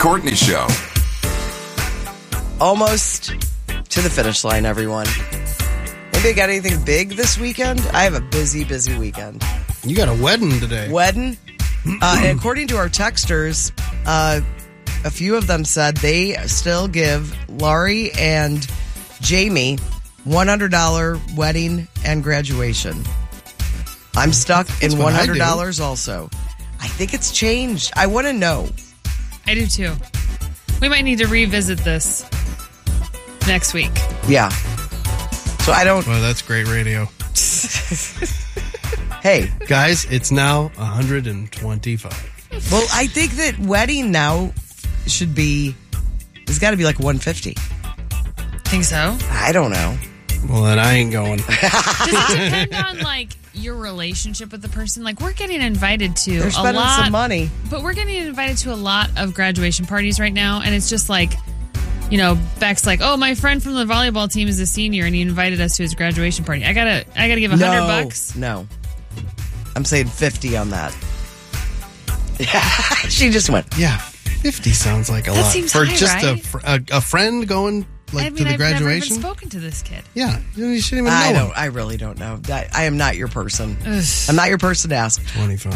Courtney Show. Almost to the finish line, everyone. Anybody got anything big this weekend? I have a busy weekend. You got a wedding today. Wedding? And according to our texters, a few of them said they still give Laurie and Jamie $100 wedding and graduation. I'm stuck in $100 also. I think it's changed. I want to know. I do too. We might need to revisit this next week. Yeah. So I don't... Well, that's great radio. Hey. Guys, it's now 125. Well, I think that wedding now should be... It's got to be like 150. Think so? I don't know. Well, then I ain't going. Does it depend on, like, your relationship with the person? Like, we're getting invited to They're spending some money. But we're getting invited to a lot of graduation parties right now, and it's just like, you know, Beck's like, oh, my friend from the volleyball team is a senior, and he invited us to his graduation party. I gotta give $100. No. I'm saying 50 on that. She just went. Yeah, 50 sounds like a That lot. seems For high, just right? a friend going to the I've never graduation? even spoken to this kid. Yeah, you shouldn't even know him. I really don't know. I am not your person. Ugh. I'm not your person to ask. 25.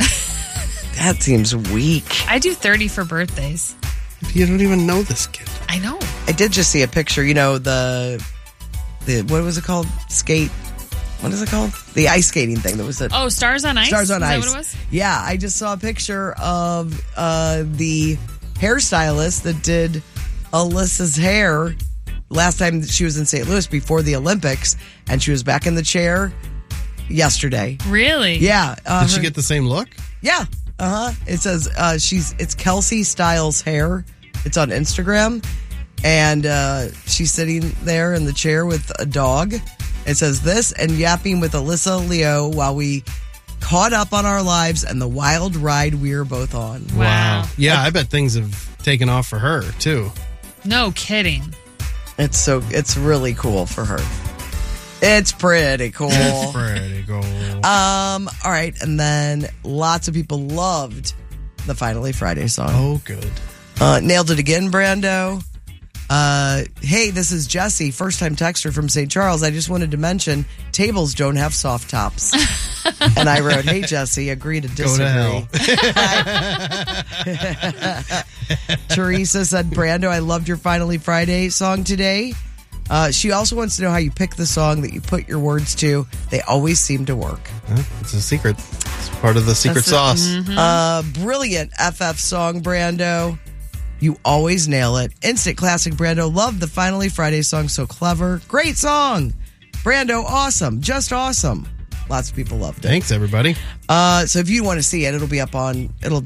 That seems weak. I do 30 for birthdays. You don't even know this kid. I know. I did just see a picture. You know, the what was it called? Skate. What is it called? The ice skating thing. That was it. Oh, Stars on Ice? Stars on Is Ice. that what it was? Yeah, I just saw a picture of the hairstylist that did Alyssa's hair last time that she was in St. Louis before the Olympics, and she was back in the chair yesterday. Really? Yeah. Did she get the same look? Yeah. It says it's Kelsey Styles Hair. It's on Instagram, and she's sitting there in the chair with a dog. It says this and yapping with Alyssa Leo while we caught up on our lives and the wild ride we're both on. Wow. Yeah, I bet things have taken off for her too. No kidding. It's really cool for her. It's pretty cool. It's pretty cool. All right, and then lots of people loved the Finally Friday song. Oh, good. Nailed it again, Brando. Hey, this is Jesse, first-time texter from St. Charles. I just wanted to mention tables don't have soft tops. And I wrote, hey, Jesse, agree to disagree. Go to hell. Teresa said, Brando, I loved your Finally Friday song today. She also wants to know how you pick the song that you put your words to. They always seem to work. It's a secret. It's part of the secret sauce. Brilliant FF song, Brando. You always nail it. Instant classic, Brando. Love the Finally Friday song. So clever. Great song. Brando, awesome. Just awesome. Lots of people loved it. Thanks, everybody. So if you want to see it, it'll be on our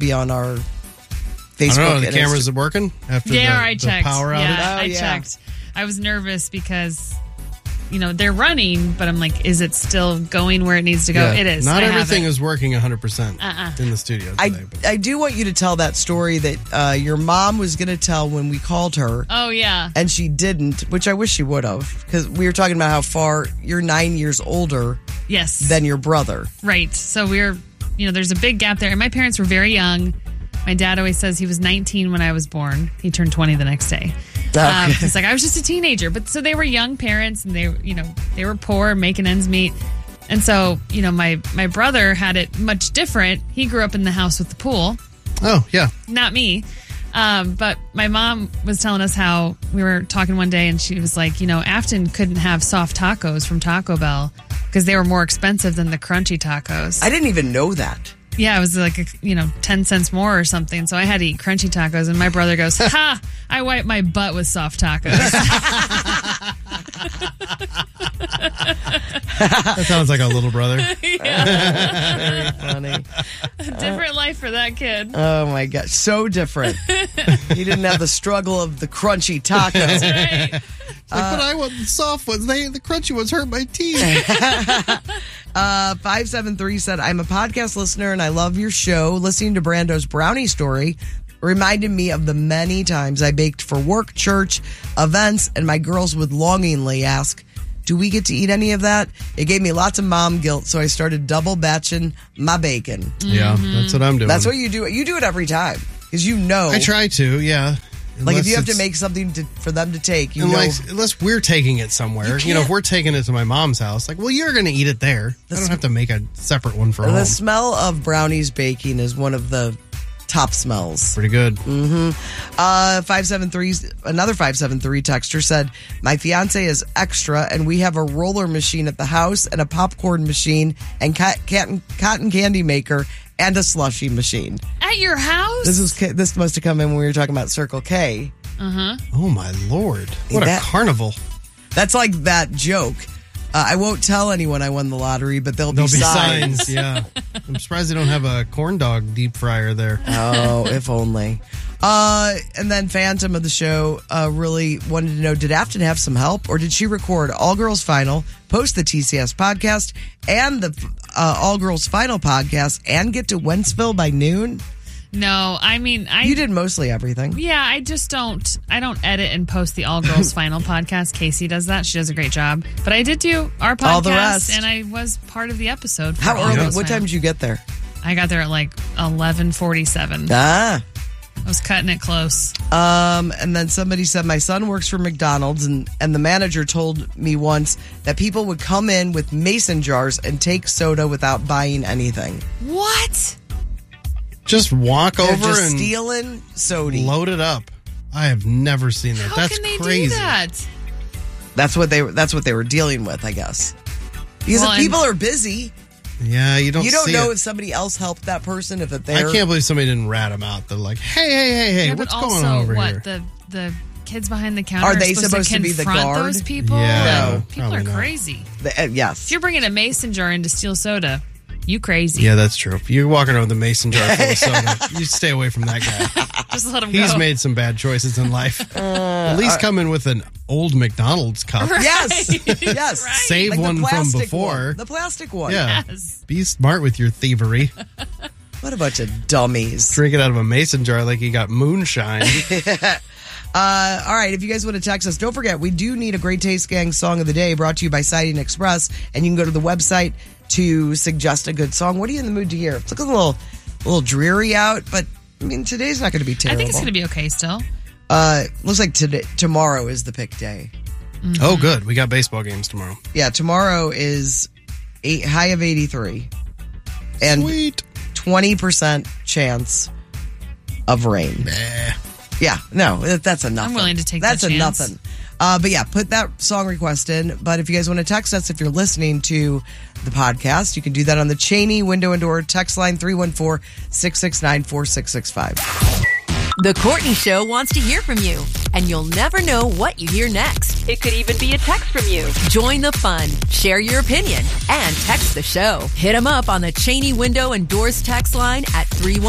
Facebook. I don't know, the and cameras are working after I the checked. power outage? Yeah, I yeah. checked. I was nervous because, you know, they're running, but I'm like, is it still going where it needs to go? Yeah, It is. Not I have everything it. is working 100% in the studio today. I do want you to tell that story that your mom was going to tell when we called her. Oh, yeah. And she didn't, which I wish she would have, because we were talking about how far you're 9 years older Yes. than your brother. Right. So there's a big gap there. And my parents were very young. My dad always says he was 19 when I was born. He turned 20 the next day. He's like, I was just a teenager. But so they were young parents, and they were poor, making ends meet. And so, my brother had it much different. He grew up in the house with the pool. Oh, yeah. Not me. But my mom was telling us how we were talking one day, and she was like, Afton couldn't have soft tacos from Taco Bell because they were more expensive than the crunchy tacos. I didn't even know that. Yeah, it was like, 10 cents more or something. So I had to eat crunchy tacos. And my brother goes, ha, I wipe my butt with soft tacos. That sounds like a little brother. Very funny. Different life for that kid. Oh, my gosh. So different. He didn't have the struggle of the crunchy tacos. Right. But I want the soft ones. The crunchy ones hurt my teeth. 573 said, I'm a podcast listener and I love your show. Listening to Brando's brownie story reminded me of the many times I baked for work, church, events, and my girls would longingly ask, do we get to eat any of that? It gave me lots of mom guilt, so I started double batching my bacon. Yeah, that's what I'm doing. That's what you do. You do it every time. Because you know. I try to, yeah. Like if you have to make something for them to take, you know. Unless we're taking it somewhere. You know, if we're taking it to my mom's house, like, well, you're going to eat it there. I don't have to make a separate one for home. The smell of brownies baking is one of the top smells. Pretty good. Another 573 texter said, my fiance is extra and we have a roller machine at the house and a popcorn machine and cotton candy maker and a slushie machine. At your house? This must have come in when we were talking about Circle K. Oh my Lord. What a carnival. That's like that joke. I won't tell anyone I won the lottery, but there'll be signs. Yeah. I'm surprised they don't have a corn dog deep fryer there. Oh, if only. And then Phantom of the show really wanted to know, did Afton have some help, or did she record All Girls Final, post the TCS podcast, and the All Girls Final podcast, and get to Wentzville by noon? No, I mean, you did mostly everything. Yeah, I don't edit and post the All Girls Final podcast. Casey does that. She does a great job. But I did do our podcast, all the rest. And I was part of the episode. How early? What time did you get there? I got there at like 11:47. I was cutting it close. And then somebody said, my son works for McDonald's, and the manager told me once that people would come in with mason jars and take soda without buying anything. What? Just walk over and stealing soda. Load it up. I have never seen that. That's can they crazy. Do that? That's what they were dealing with, I guess. Because if people are busy, yeah, you don't know if somebody else helped that person. If I can't believe somebody didn't rat them out. They're like, hey, yeah, what's going on over here? The kids behind the counter are they supposed to be the guard? Those people? Yeah, no, people are crazy. Yes. If you're bringing a mason jar in to steal soda, you crazy. Yeah, that's true. If you're walking around with a mason jar full of soda, you stay away from that guy. Just let him go. He's made some bad choices in life. At least come in with an old McDonald's cup. Right. Yes. Yes. Right. Save one from before. The plastic one. Yeah. Yes. Be smart with your thievery. What a bunch of dummies. Drink it out of a mason jar like you got moonshine. All right, if you guys want to text us, don't forget, we do need a Great Taste Gang Song of the Day brought to you by Siding Express, and you can go to the website to suggest a good song. What are you in the mood to hear? It's looking a little dreary out, but I mean, today's not going to be terrible. I think it's going to be okay still. Looks like tomorrow is the pick day. Mm-hmm. Oh, good. We got baseball games tomorrow. Yeah, tomorrow is high of 83. And sweet. 20% chance of rain. Nah. Yeah, no, that's a nothing. I'm willing to take that's that chance. That's a nothing. But yeah, put that song request in. But if you guys want to text us, if you're listening to the podcast, you can do that on the Cheney Window and Door text line 314-669-4665. The Courtney Show wants to hear from you, and you'll never know what you hear next. It could even be a text from you. Join the fun, share your opinion, and text the show. Hit them up on the Cheney Window and Doors text line at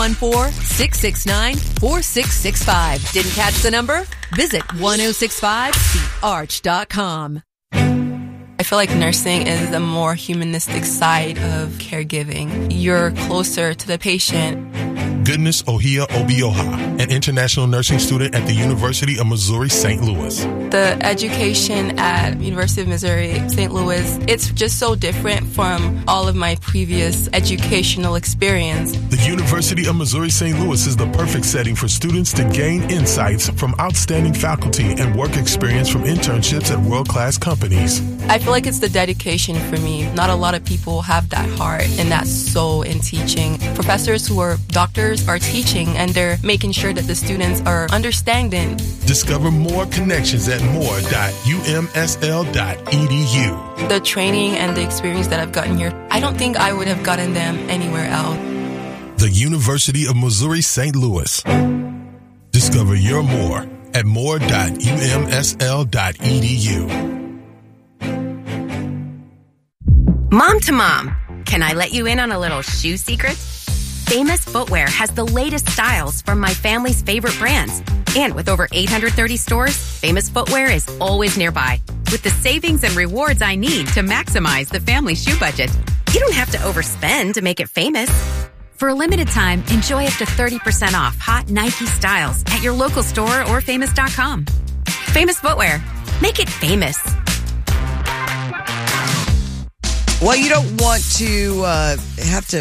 314-669-4665. Didn't catch the number? Visit 1065thearch.com. I feel like nursing is the more humanistic side of caregiving. You're closer to the patient. Goodness Ohia Obioha, an international nursing student at the University of Missouri, St. Louis. The education at University of Missouri, St. Louis, it's just so different from all of my previous educational experience. The University of Missouri, St. Louis is the perfect setting for students to gain insights from outstanding faculty and work experience from internships at world-class companies. I feel like it's the dedication for me. Not a lot of people have that heart and that soul in teaching. Professors who are doctors are teaching, and they're making sure that the students are understanding. Discover more connections at more.umsl.edu. The training and the experience that I've gotten here, I don't think I would have gotten them anywhere else. The University of Missouri, St. Louis. Discover your more at more.umsl.edu. Mom to mom, can I let you in on a little shoe secret? Famous Footwear has the latest styles from my family's favorite brands. And with over 830 stores, Famous Footwear is always nearby, with the savings and rewards I need to maximize the family shoe budget. You don't have to overspend to make it famous. For a limited time, enjoy up to 30% off hot Nike styles at your local store or famous.com. Famous Footwear. Make it famous. Well, you don't want to have to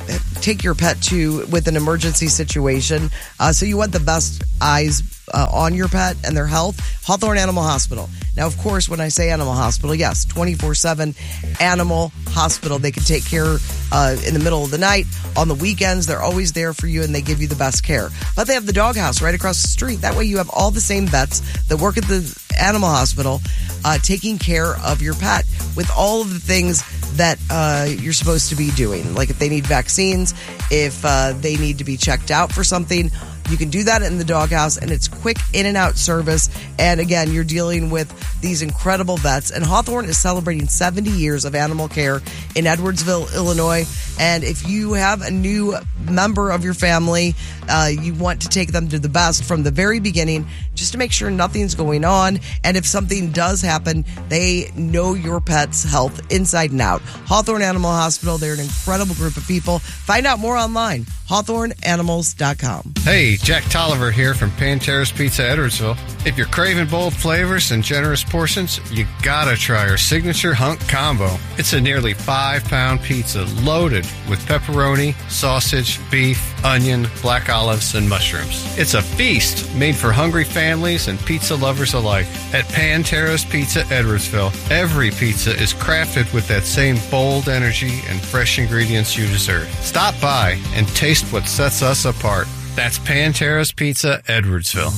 take your pet to with an emergency situation. So you want the best eyes on your pet and their health. Hawthorne Animal Hospital. Now, of course, when I say animal hospital, yes, 24/7 animal hospital. They can take care in the middle of the night. On the weekends, they're always there for you, and they give you the best care. But they have the doghouse right across the street. That way you have all the same vets that work at the animal hospital taking care of your pet with all of the things that you're supposed to be doing. Like if they need vaccines, if they need to be checked out for something, you can do that in the doghouse, and it's quick in and out service. And again, you're dealing with these incredible vets. And Hawthorne is celebrating 70 years of animal care in Edwardsville, Illinois. And if you have a new member of your family, you want to take them to the best from the very beginning, just to make sure nothing's going on. And if something does happen, they know your pet's health inside and out. Hawthorne Animal Hospital, they're an incredible group of people. Find out more online, hawthorneanimals.com. Hey, Jack Tolliver here from Panteras Pizza Edwardsville. If you're craving bold flavors and generous portions, you gotta try our signature hunk combo. It's a nearly 5-pound pizza loaded with pepperoni, sausage, beef, onion, black olives, and mushrooms. It's a feast made for hungry families and pizza lovers alike. At Panteras Pizza Edwardsville, every pizza is crafted with that same bold energy and fresh ingredients you deserve. Stop by and taste what sets us apart. That's Panteras Pizza Edwardsville.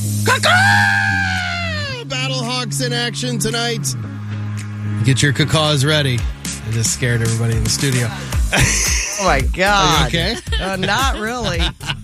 Battlehawks in action tonight. Get your cacaws ready. I just scared everybody in the studio. Oh my God. Are you okay? Not really.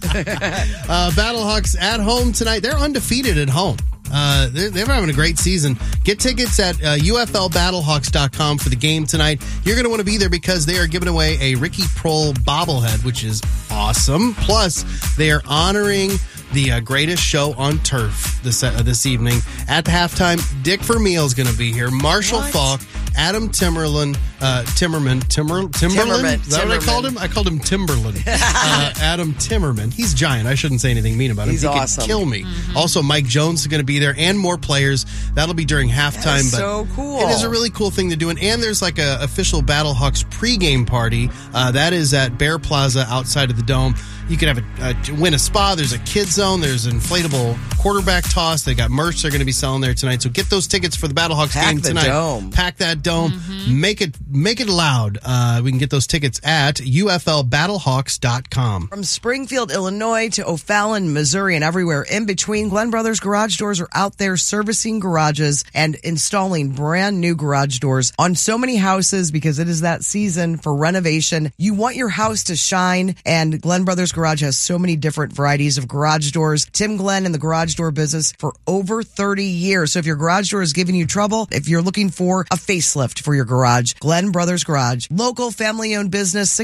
Battlehawks at home tonight. They're undefeated at home. They're having a great season. Get tickets at UFLBattlehawks.com for the game tonight. You're going to want to be there because they are giving away a Ricky Prohl bobblehead, which is awesome. Plus, they are honoring the greatest show on turf this evening. At the halftime, Dick Vermeil is going to be here. Marshall Faulk, Adam Timmerman. Timmerman? Is that what I called him? I called him Timberland. Adam Timmerman. He's giant. I shouldn't say anything mean about him. He's awesome. He could kill me. Mm-hmm. Also, Mike Jones is going to be there and more players. That'll be during halftime. That's so cool. It is a really cool thing to do. And there's like a official Battlehawks pregame party. That is at Bear Plaza outside of the Dome. You can have win a spa. There's a kid zone. There's an inflatable quarterback toss. They got merch they're going to be selling there tonight. So get those tickets for the Battlehawks game tonight. Pack that dome. Mm-hmm. Make it loud. We can get those tickets at UFLBattlehawks.com. From Springfield, Illinois to O'Fallon, Missouri, and everywhere in between, Glenn Brothers Garage Doors are out there servicing garages and installing brand new garage doors on so many houses because it is that season for renovation. You want your house to shine, and Glenn Brothers Garage has so many different varieties of garage doors. Tim Glenn in the garage door business for over 30 years. So if your garage door is giving you trouble, if you're looking for a facelift for your garage, Glenn Brothers Garage. Local family-owned business,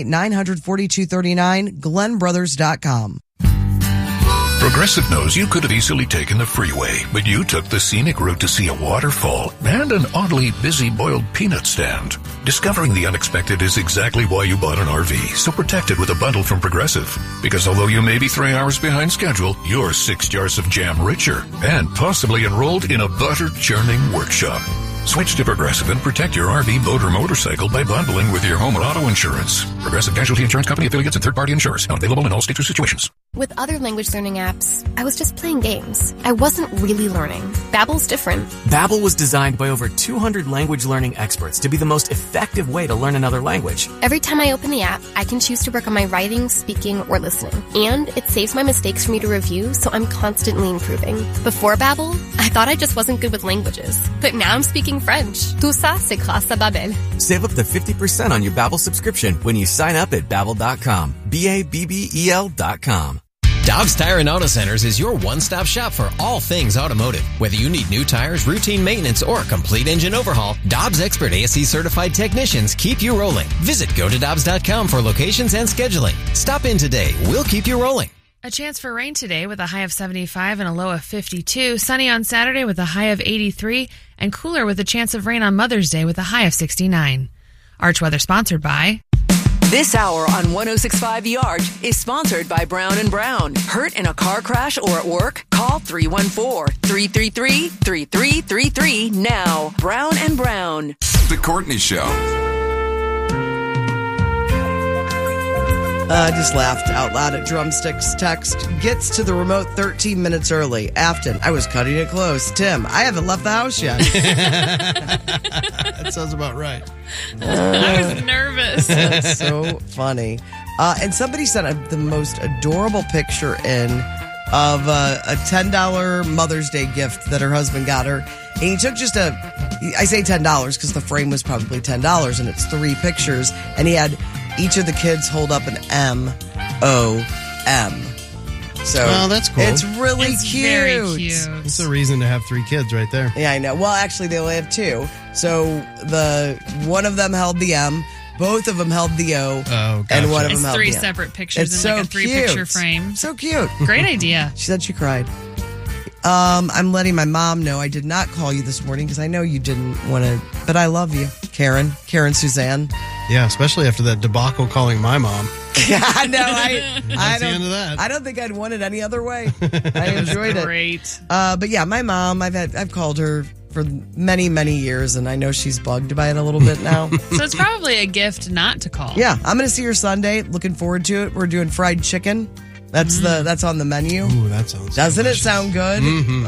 618-942-39, glennbrothers.com. Progressive knows you could have easily taken the freeway, but you took the scenic route to see a waterfall and an oddly busy boiled peanut stand. Discovering the unexpected is exactly why you bought an RV, so protect it with a bundle from Progressive. Because although you may be 3 hours behind schedule, you're 6 jars of jam richer and possibly enrolled in a butter-churning workshop. Switch to Progressive and protect your RV, boat, or motorcycle by bundling with your home and auto insurance. Progressive Casualty Insurance Company affiliates and third-party insurers. Not available in all states or situations. With other language learning apps, I was just playing games. I wasn't really learning. Babbel's different. Babbel was designed by over 200 language learning experts to be the most effective way to learn another language. Every time I open the app, I can choose to work on my writing, speaking, or listening. And it saves my mistakes for me to review, so I'm constantly improving. Before Babbel, I thought I just wasn't good with languages. But now I'm speaking French. Tout ça, c'est grâce à Babbel. Save up to 50% on your Babbel subscription when you sign up at Babbel.com. Babbel.com. Dobbs Tire and Auto Centers is your one-stop shop for all things automotive. Whether you need new tires, routine maintenance, or a complete engine overhaul, Dobbs expert ASE certified technicians keep you rolling. Visit GoToDobbs.com for locations and scheduling. Stop in today. We'll keep you rolling. A chance for rain today with a high of 75 and a low of 52. Sunny on Saturday with a high of 83. And cooler with a chance of rain on Mother's Day with a high of 69. Arch Weather sponsored by... This hour on 106.5 The Arch is sponsored by Brown & Brown. Hurt in a car crash or at work? Call 314-333-3333 now. Brown & Brown. The Courtney Show. I just laughed out loud at Drumstick's text. Gets to the remote 13 minutes early. Afton, I was cutting it close. Tim, I haven't left the house yet. That sounds about right. I was nervous. That's so funny. And somebody sent the most adorable picture in of a $10 Mother's Day gift that her husband got her. And he took just I say $10 because the frame was probably $10 and it's 3 pictures. And he had each of the kids hold up an M-O-M. So that's cool. It's really cute. Very cute. It's a reason to have 3 kids right there. Yeah, I know. Well, actually, they only have 2. So one of them held the M, both of them held the O, and one of them held the M. 3 separate pictures It's in like so a 3-picture frame. So cute. Great idea. She said she cried. I'm letting my mom know I did not call you this morning because I know you didn't want to, but I love you, Karen Suzanne. Yeah, especially after that debacle calling my mom. Yeah, no, That's the end of that. I don't think I'd want it any other way. I enjoyed it. Great. But yeah, my mom, I've called her for many, many years, and I know she's bugged by it a little bit now. So it's probably a gift not to call. Yeah, I'm going to see her Sunday. Looking forward to it. We're doing fried chicken. That's on the menu. Ooh, that sounds Doesn't delicious. it sound good? Mm-hmm.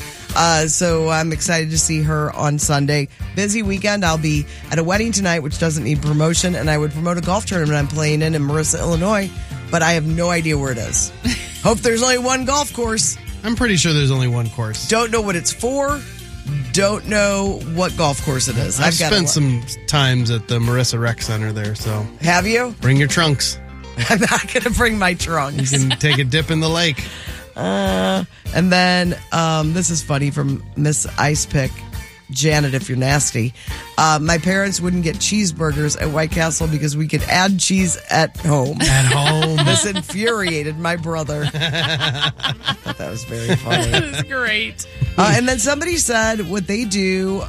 So I'm excited to see her on Sunday. Busy weekend. I'll be at a wedding tonight, which doesn't need promotion, and I would promote a golf tournament I'm playing in Marissa, Illinois, but I have no idea where it is. Hope there's only one golf course. I'm pretty sure there's only one course. Don't know what it's for. Don't know what golf course it is. I've spent some times at the Marissa Rec Center there, so. Have you? Bring your trunks. I'm not going to bring my trunks. You can take a dip in the lake. And then this is funny from Miss Ice Pick. Janet, if you're nasty. My parents wouldn't get cheeseburgers at White Castle because we could add cheese at home. At home. This infuriated my brother. I thought that was very funny. That was great. And then somebody said what they do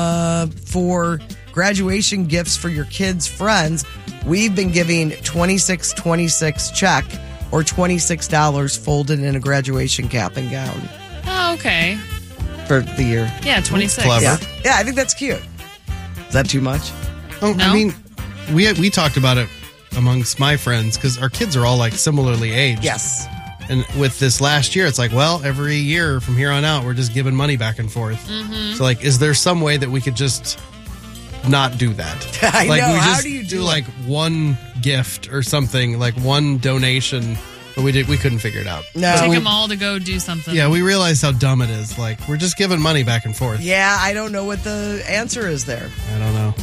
for graduation gifts for your kids' friends. We've been giving $26.26 check or $26 folded in a graduation cap and gown. Oh, okay. For the year. Yeah, 26. Clever. Yeah, I think that's cute. Is that too much? Oh, No? I mean, we talked about it amongst my friends because our kids are all like similarly aged. Yes. And with this last year, it's like, well, every year from here on out, we're just giving money back and forth. Mm-hmm. So, like, is there some way that we could just not do that? I like, know. we How just do you do like one gift or something, like one donation? But we couldn't figure it out. No. Take we- them all to go do something. Yeah, we realized how dumb it is. Like, we're just giving money back and forth. Yeah, I don't know what the answer is there. I don't know.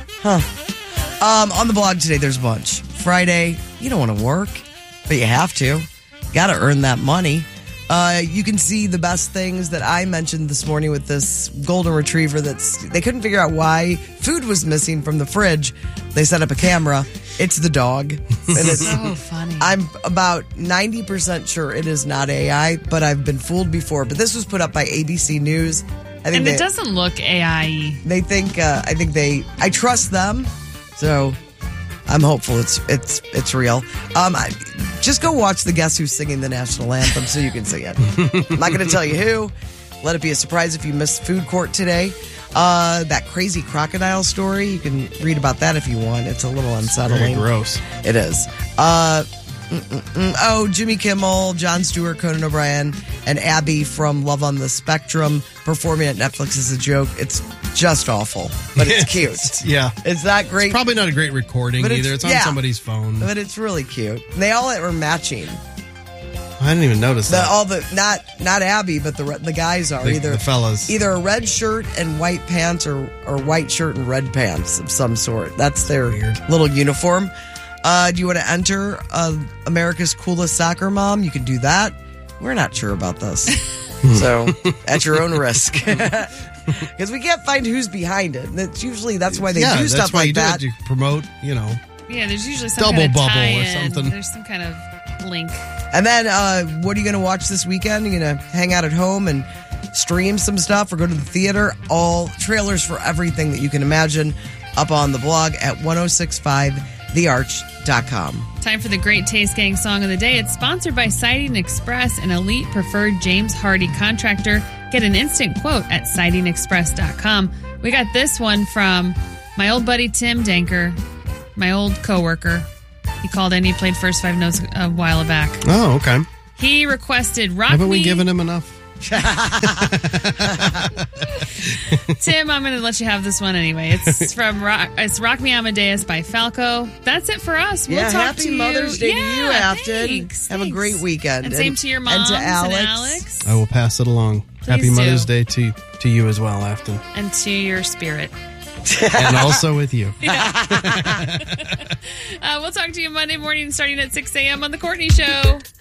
On the blog today, there's a bunch. Friday, you don't want to work, but you have to. Got to earn that money. You can see the best things that I mentioned this morning with this golden retriever they couldn't figure out why food was missing from the fridge. They set up a camera. It's the dog. And it's So funny. I'm about 90% sure it is not AI, but I've been fooled before. But this was put up by ABC News. I think And it doesn't look AI-y. They think I trust them, so I'm hopeful it's real. Just go watch the Guess Who's Singing the National Anthem so you can see it. I'm not going to tell you who. Let it be a surprise if you missed food court today. That crazy crocodile story, you can read about that if you want. It's a little unsettling. Very gross. It is. Jimmy Kimmel, Jon Stewart, Conan O'Brien, and Abby from Love on the Spectrum performing at Netflix as a joke. It's just awful, but it's cute. Yeah. It's not great. It's probably not a great recording But either. It's on somebody's phone. But it's really cute. They all are matching. I didn't even notice that. Not Abby, but the guys are The fellas. either a red shirt and white pants or white shirt and red pants of some sort. That's their little uniform. Do you want to enter America's Coolest Soccer Mom? You can do that. We're not sure about this. So, at your own risk. Because we can't find who's behind it. That's why they do stuff like that. You promote, Yeah, there's usually some Double kind of bubble or tie-in. something. There's some kind of link. And then, what are you going to watch this weekend? You're going to hang out at home and stream some stuff or go to the theater? All trailers for everything that you can imagine up on the blog at 1065thearch.com. Time for the Great Taste Gang Song of the Day. It's sponsored by Siding Express, an elite preferred James Hardy contractor. Get an instant quote at sidingexpress.com. We got this one from my old buddy Tim Danker, my old coworker. He called in. He played First Five Notes a while back. Oh, okay. He requested Rock Haven't Me. we given him enough? Tim, I'm going to let you have this one anyway. It's from Rock Me Amadeus by Falco. That's it for us. We'll talk happy to Mother's Day to you, Afton. Thanks. Have a great weekend. And same to your moms and to Alex. I will pass it along. Please Happy Mother's do. Day to you as well, Afton. And to your spirit. And also with you. We'll talk to you Monday morning starting at 6 a.m. on The Courtney Show.